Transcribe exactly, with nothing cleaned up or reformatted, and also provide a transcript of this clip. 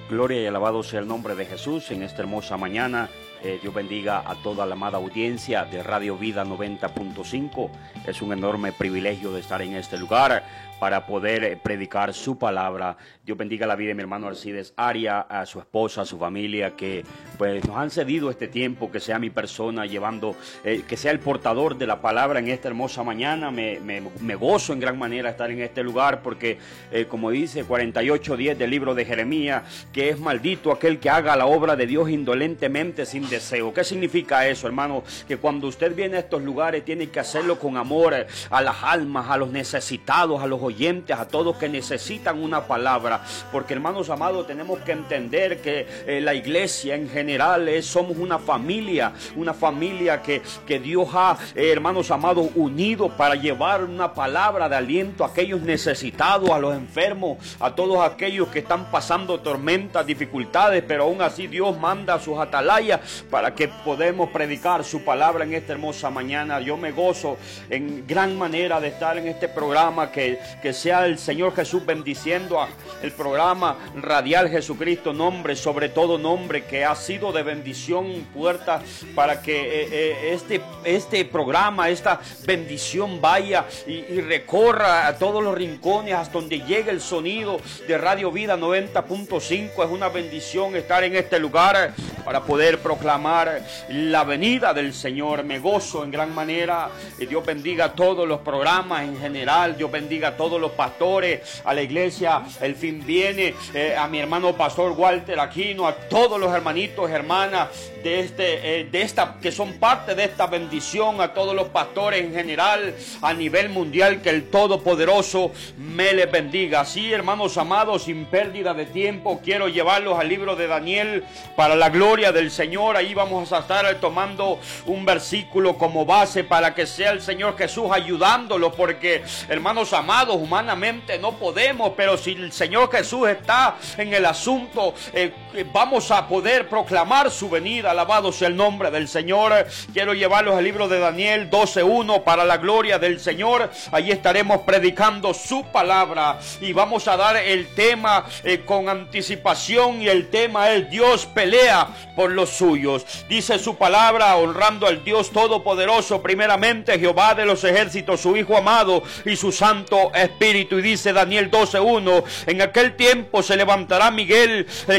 Gloria y alabado sea el nombre de Jesús en esta hermosa mañana. Eh, Dios bendiga a toda la amada audiencia de Radio Vida noventa punto cinco. Es un enorme privilegio de estar en este lugar para poder eh, predicar su palabra. Dios bendiga la vida de mi hermano Alcides Aria, a su esposa, a su familia, que pues nos han cedido este tiempo, que sea mi persona llevando, eh, que sea el portador de la palabra en esta hermosa mañana. Me, me, me gozo en gran manera estar en este lugar porque, eh, como dice cuarenta y ocho diez del libro de Jeremías, que es maldito aquel que haga la obra de Dios indolentemente sin deseo. ¿Qué significa eso, hermano? Que cuando usted viene a estos lugares tiene que hacerlo con amor a las almas, a los necesitados, a los oyentes, a todos que necesitan una palabra, porque, hermanos amados, tenemos que entender que eh, la iglesia en general es, somos una familia, una familia que, que Dios ha, eh, hermanos amados, unido para llevar una palabra de aliento a aquellos necesitados, a los enfermos, a todos aquellos que están pasando tormentas, dificultades, pero aún así Dios manda a sus atalayas para que podamos predicar su palabra en esta hermosa mañana. Yo me gozo en gran manera de estar en este programa, que, que sea el Señor Jesús bendiciendo a el programa radial Jesucristo, nombre, sobre todo nombre, que ha sido de bendición, puerta para que eh, eh, este, este programa, esta bendición vaya y, y recorra a todos los rincones hasta donde llegue el sonido de Radio Vida noventa punto cinco. Es una bendición estar en este lugar para poder proclamar la venida del Señor. Me gozo en gran manera. Y Dios bendiga a todos los programas en general. Dios bendiga a todos los pastores, a la iglesia El Fin Viene, eh, a mi hermano pastor Walter Aquino, a todos los hermanitos, hermanas de este, eh, de esta, que son parte de esta bendición, a todos los pastores en general, a nivel mundial, que el Todopoderoso me les bendiga. Así, hermanos amados, sin pérdida de tiempo, quiero llevarlos al libro de Daniel para la gloria del Señor. Ahí vamos a estar tomando un versículo como base para que sea el Señor Jesús ayudándolos, porque, hermanos amados, humanamente no podemos, pero si el Señor Jesús está en el asunto, eh, vamos a poder proclamar su venida. Alabado sea el nombre del Señor. Quiero llevarlos al libro de Daniel doce uno para la gloria del Señor. Allí estaremos predicando su palabra y vamos a dar el tema eh, con anticipación, y el tema es: Dios pelea por los suyos. Dice su palabra, honrando al Dios Todopoderoso, primeramente Jehová de los ejércitos, su Hijo amado y su Santo Espíritu. Y dice Daniel doce uno: en aquel tiempo se levantará Miguel, el